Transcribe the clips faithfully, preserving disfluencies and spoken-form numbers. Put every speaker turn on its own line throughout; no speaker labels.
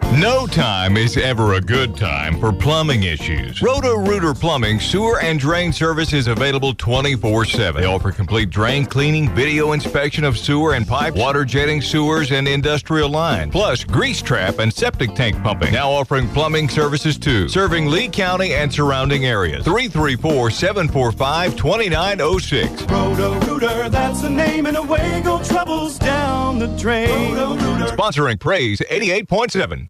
No time is ever a good time for plumbing issues. Roto-Rooter Plumbing sewer and drain service is available twenty-four seven. They offer complete drain cleaning, video inspection of sewer and pipe, water jetting sewers and industrial lines, plus grease trap and septic tank pumping. Now offering plumbing services too, serving Lee County and surrounding areas. three three four, seven four five, two nine zero six.
Roto-Rooter, that's the name, and away go troubles down the drain. Roto-Rooter.
Sponsoring Praise eighty-eight point seven.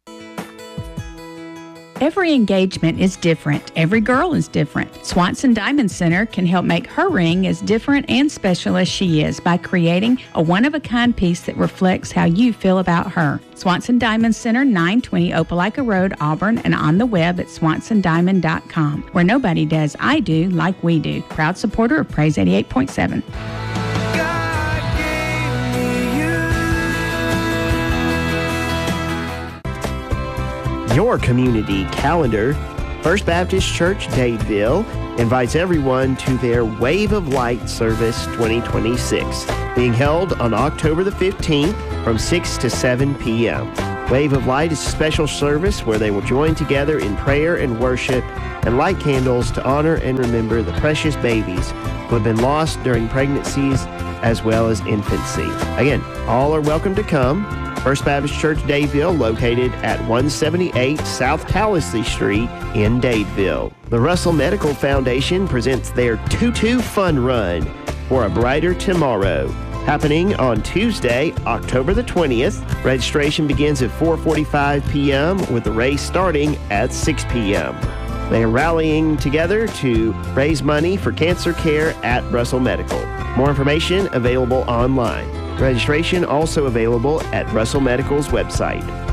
Every engagement is different. Every girl is different. Swanson Diamond Center can help make her ring as different and special as she is by creating a one-of-a-kind piece that reflects how you feel about her. Swanson Diamond Center, nine twenty Opelika Road, Auburn, and on the web at swanson diamond dot com, where nobody does I do like we do. Proud supporter of Praise eighty-eight point seven.
Your community calendar. First Baptist Church Dadeville invites everyone to their Wave of Light Service twenty twenty-six, being held on October the fifteenth from six to seven p.m. Wave of Light is a special service where they will join together in prayer and worship and light candles to honor and remember the precious babies who have been lost during pregnancies as well as infancy. Again, all are welcome to come. First Baptist Church Dadeville, located at one seventy-eight South Palissy Street in Dadeville. The Russell Medical Foundation presents their Tutu Fun Run for a Brighter Tomorrow, happening on Tuesday, October the twentieth. Registration begins at four forty-five p.m. with the race starting at six p.m. They are rallying together to raise money for cancer care at Russell Medical. More information available online. Registration also available at Russell Medical's website.